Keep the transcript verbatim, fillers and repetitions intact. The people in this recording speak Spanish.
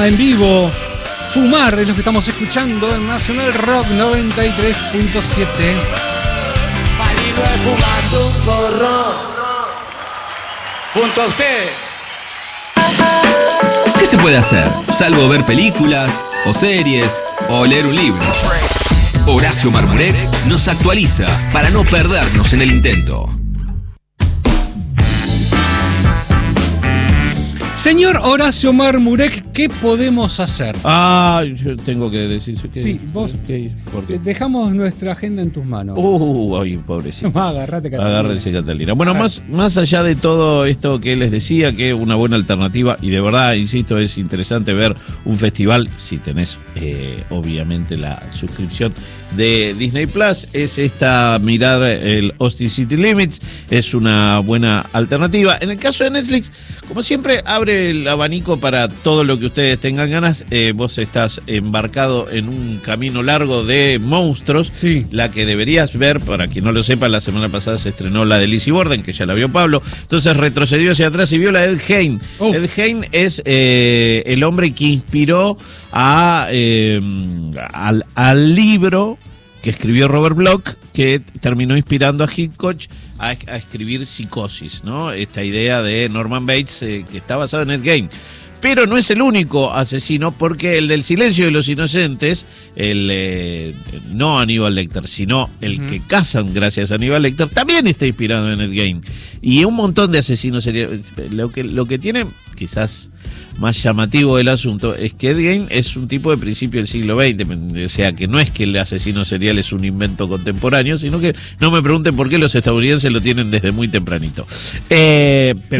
en vivo. Fumar es lo que estamos escuchando en Nacional Rock noventa y tres punto siete. Fumando un porro junto a ustedes. ¿Qué se puede hacer? Salvo ver películas, o series, o leer un libro. Horacio Marmurek nos actualiza para no perdernos en el intento. Señor Horacio Marmurek, ¿qué podemos hacer? Ah, yo tengo que decir que Sí, vos ¿qué? ¿Por qué? Dejamos nuestra agenda en tus manos. Uh, ay, pobrecito. Agárrate, Catalina. Agárrense, Catalina. Bueno, más, más allá de todo esto que les decía, que es una buena alternativa, y de verdad, insisto, es interesante ver un festival, si tenés eh, obviamente la suscripción de Disney Plus, es esta, mirar el Austin City Limits, es una buena alternativa. En el caso de Netflix, como siempre, abre el abanico para todo lo que ustedes tengan ganas. Eh, vos estás embarcado en un camino largo de monstruos, sí. La que deberías ver, para quien no lo sepa, la semana pasada se estrenó la de Lizzie Borden, que ya la vio Pablo, entonces retrocedió hacia atrás y vio la de Ed Gein. Uf. Ed Gein es eh, el hombre que inspiró a, eh, al, al libro que escribió Robert Bloch, que terminó inspirando a Hitchcock a, a escribir Psicosis, ¿no? Esta idea de Norman Bates, eh, que está basado en Ed Gein. Pero no es el único asesino, porque el del Silencio de los Inocentes, el eh, no Aníbal Lecter, sino el uh-huh. que cazan gracias a Aníbal Lecter, también está inspirado en Ed Gein. Y un montón de asesinos seriales. Lo que, lo que tiene quizás más llamativo del asunto es que Ed Gein es un tipo de principio del siglo veinte, o sea que no es que el asesino serial es un invento contemporáneo, sino que no me pregunten por qué los estadounidenses lo tienen desde muy tempranito. Eh, pero